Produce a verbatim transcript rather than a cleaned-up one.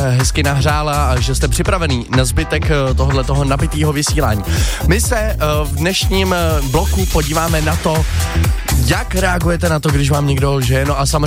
hezky nahřála a že jste připravený na zbytek tohohle toho nabitýho vysílání. My se v dnešním bloku podíváme na to, jak reagujete na to, když vám někdo lže, no a samozřejmě